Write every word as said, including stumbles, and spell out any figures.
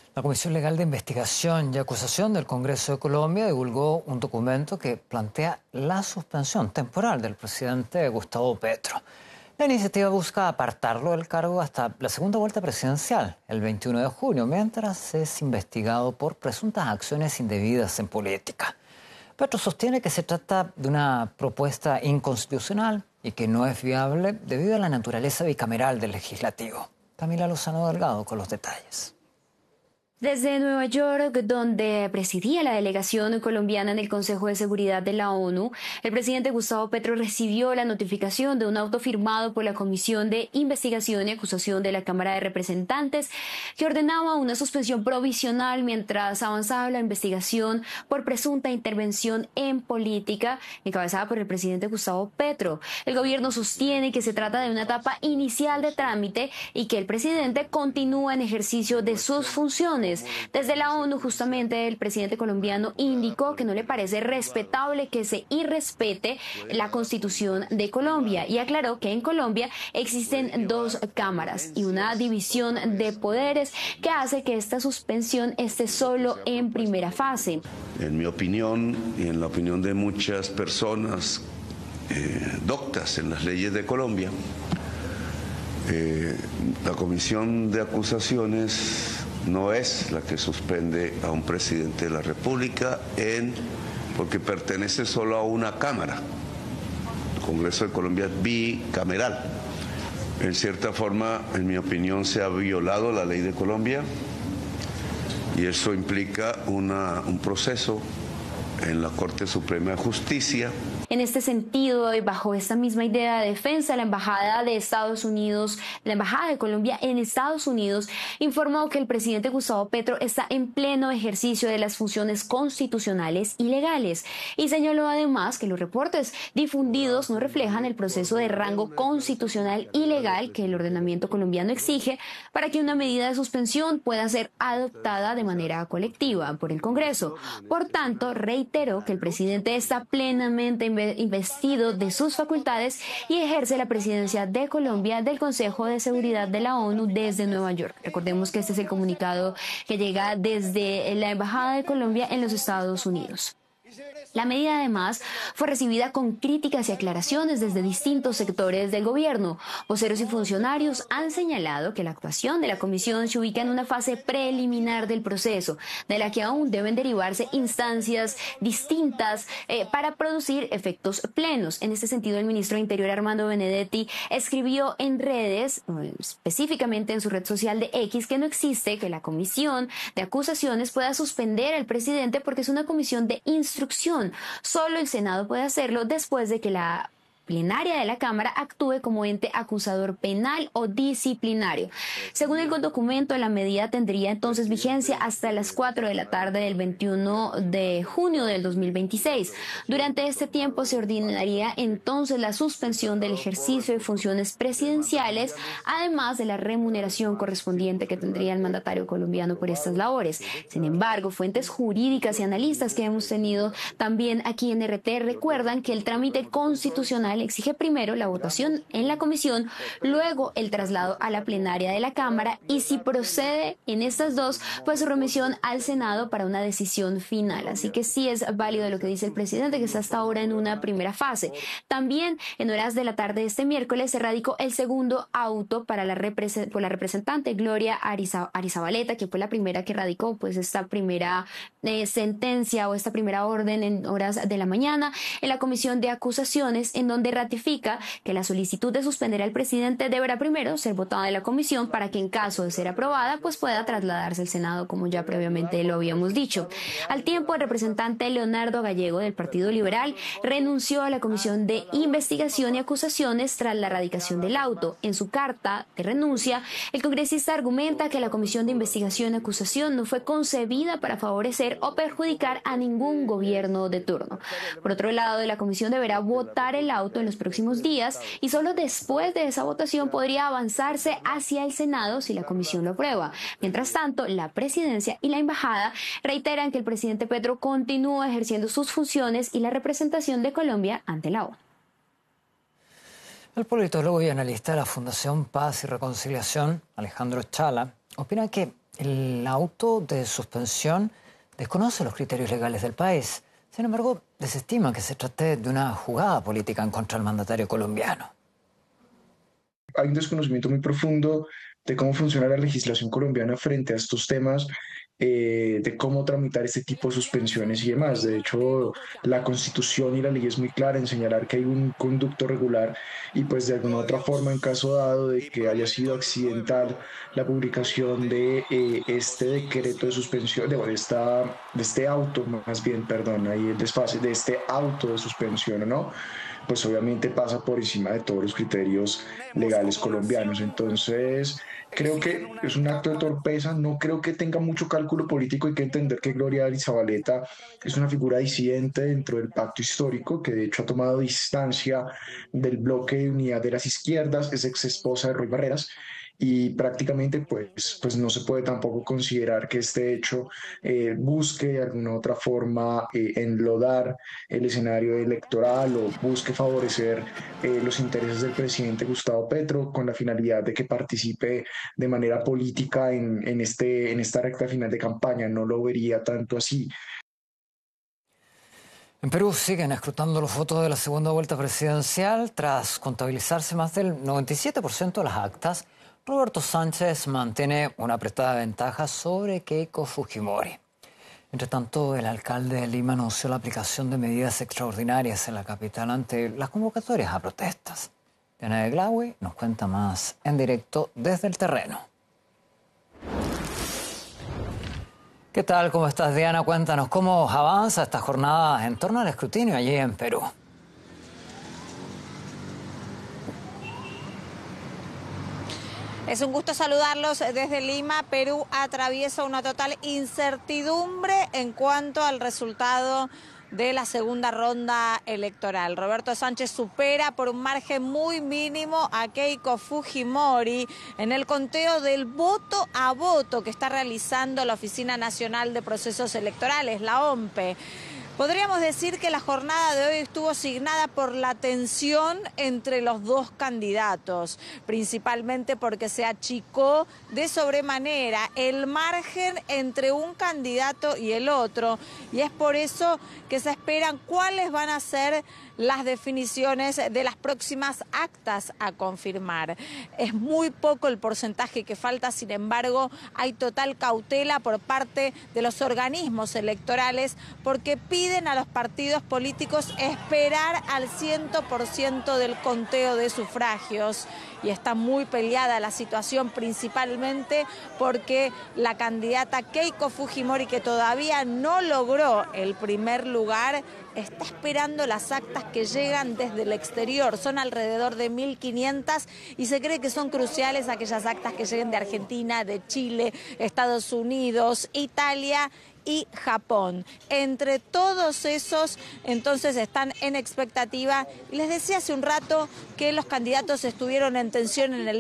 La Comisión Legal de Investigación y Acusación del Congreso de Colombia divulgó un documento que plantea la suspensión temporal del presidente Gustavo Petro. La iniciativa busca apartarlo del cargo hasta la segunda vuelta presidencial, el veintiuno de junio, mientras es investigado por presuntas acciones indebidas en política. Petro sostiene que se trata de una propuesta inconstitucional y que no es viable debido a la naturaleza bicameral del legislativo. Camila Lozano Delgado con los detalles. Desde Nueva York, donde presidía la delegación colombiana en el Consejo de Seguridad de la ONU, el presidente Gustavo Petro recibió la notificación de un auto firmado por la Comisión de Investigación y Acusación de la Cámara de Representantes que ordenaba una suspensión provisional mientras avanzaba la investigación por presunta intervención en política encabezada por el presidente Gustavo Petro. El gobierno sostiene que se trata de una etapa inicial de trámite y que el presidente continúa en ejercicio de sus funciones. Desde la ONU, justamente, el presidente colombiano indicó que no le parece respetable que se irrespete la Constitución de Colombia y aclaró que en Colombia existen dos cámaras y una división de poderes que hace que esta suspensión esté solo en primera fase. En mi opinión y en la opinión de muchas personas eh, doctas en las leyes de Colombia, eh, la Comisión de Acusaciones no es la que suspende a un presidente de la República en, porque pertenece solo a una Cámara. El Congreso de Colombia es bicameral. En cierta forma, en mi opinión, se ha violado la ley de Colombia y eso implica una, un proceso en la Corte Suprema de Justicia. En este sentido, y bajo esta misma idea de defensa, la Embajada de Estados Unidos, la Embajada de Colombia en Estados Unidos, informó que el presidente Gustavo Petro está en pleno ejercicio de las funciones constitucionales y legales y señaló además que los reportes difundidos no reflejan el proceso de rango constitucional y legal que el ordenamiento colombiano exige para que una medida de suspensión pueda ser adoptada de manera colectiva por el Congreso. Por tanto, reiteró que el presidente está plenamente investido de sus facultades y ejerce la presidencia de Colombia del Consejo de Seguridad de la ONU desde Nueva York. Recordemos que este es el comunicado que llega desde la Embajada de Colombia en los Estados Unidos. La medida, además, fue recibida con críticas y aclaraciones desde distintos sectores del gobierno. Voceros y funcionarios han señalado que la actuación de la comisión se ubica en una fase preliminar del proceso, de la que aún deben derivarse instancias distintas eh, para producir efectos plenos. En este sentido, el ministro de Interior, Armando Benedetti, escribió en redes, específicamente en su red social de X, que no existe que la comisión de acusaciones pueda suspender al presidente porque es una comisión de instrucción. Solo el Senado puede hacerlo después de que la plenaria de la Cámara actúe como ente acusador penal o disciplinario. Según el documento, la medida tendría entonces vigencia hasta las cuatro de la tarde del veintiuno de junio del dos mil veintiséis. Durante este tiempo se ordenaría entonces la suspensión del ejercicio de funciones presidenciales, además de la remuneración correspondiente que tendría el mandatario colombiano por estas labores. Sin embargo, fuentes jurídicas y analistas que hemos tenido también aquí en R T recuerdan que el trámite constitucional exige primero la votación en la comisión, luego el traslado a la plenaria de la Cámara y si procede en estas dos, pues su remisión al Senado para una decisión final. Así que sí es válido lo que dice el presidente, que está hasta ahora en una primera fase. También en horas de la tarde de este miércoles se radicó el segundo auto para la represent- por la representante Gloria Ariza- Arizabaleta, que fue la primera que radicó pues esta primera eh, sentencia o esta primera orden en horas de la mañana en la Comisión de Acusaciones, en donde ratifica que la solicitud de suspender al presidente deberá primero ser votada en la comisión para que en caso de ser aprobada pues pueda trasladarse al Senado, como ya previamente lo habíamos dicho. Al tiempo, el representante Leonardo Gallego del Partido Liberal renunció a la Comisión de Investigación y Acusaciones tras la radicación del auto. En su carta de renuncia, el congresista argumenta que la Comisión de Investigación y Acusación no fue concebida para favorecer o perjudicar a ningún gobierno de turno. Por otro lado, la comisión deberá votar el auto en los próximos días y solo después de esa votación podría avanzarse hacia el Senado si la comisión lo aprueba. Mientras tanto, la presidencia y la embajada reiteran que el presidente Petro continúa ejerciendo sus funciones y la representación de Colombia ante la ONU. El politólogo y analista de la Fundación Paz y Reconciliación, Alejandro Chala, opina que El auto de suspensión desconoce los criterios legales del país. Sin embargo, desestima que se trate de una jugada política en contra del mandatario colombiano. Hay un desconocimiento muy profundo de cómo funciona la legislación colombiana frente a estos temas, eh, de cómo tramitar este tipo de suspensiones y demás. De hecho, la Constitución y la ley es muy clara en señalar que hay un conducto regular y pues de alguna otra forma, en caso dado de que haya sido accidental la publicación de eh, este decreto de suspensión, de, de, esta, de este auto, más bien, perdón, ahí el desfase, de este auto de suspensión, ¿no? Pues obviamente pasa por encima de todos los criterios legales colombianos. Entonces, creo que es un acto de torpeza, no creo que tenga mucho cálculo político. Hay que entender que Gloria Arizabaleta es una figura disidente dentro del pacto histórico, que de hecho ha tomado distancia del bloque de unidad de las izquierdas, es ex esposa de Roy Barreras, y prácticamente pues, pues no se puede tampoco considerar que este hecho eh, busque de alguna otra forma eh, enlodar el escenario electoral o busque favorecer eh, los intereses del presidente Gustavo Petro con la finalidad de que participe de manera política en, en, este, en esta recta final de campaña. No lo vería tanto así. En Perú siguen escrutando los votos de la segunda vuelta presidencial. Tras contabilizarse más del noventa y siete por ciento de las actas, Roberto Sánchez mantiene una apretada ventaja sobre Keiko Fujimori. Entre tanto, el alcalde de Lima anunció la aplicación de medidas extraordinarias en la capital ante las convocatorias a protestas. Diana de Glawi nos cuenta más en directo desde el terreno. ¿Qué tal? ¿Cómo estás, Diana? Cuéntanos cómo avanza esta jornada en torno al escrutinio allí en Perú. Es un gusto saludarlos desde Lima. Perú atraviesa una total incertidumbre en cuanto al resultado de la segunda ronda electoral. Roberto Sánchez supera por un margen muy mínimo a Keiko Fujimori en el conteo del voto a voto que está realizando la Oficina Nacional de Procesos Electorales, la O M P E. Podríamos decir que la jornada de hoy estuvo signada por la tensión entre los dos candidatos, principalmente porque se achicó de sobremanera el margen entre un candidato y el otro, y es por eso que se esperan cuáles van a ser las definiciones de las próximas actas a confirmar. Es muy poco el porcentaje que falta, sin embargo, hay total cautela por parte de los organismos electorales porque piden a los partidos políticos esperar al cien por ciento del conteo de sufragios. Y está muy peleada la situación, principalmente porque la candidata Keiko Fujimori, que todavía no logró el primer lugar, está esperando las actas que llegan desde el exterior. Son alrededor de mil quinientas y se cree que son cruciales aquellas actas que lleguen de Argentina, de Chile, Estados Unidos, Italia y Japón. Entre todos esos, entonces, están en expectativa. Les decía hace un rato que los candidatos estuvieron en tensión en el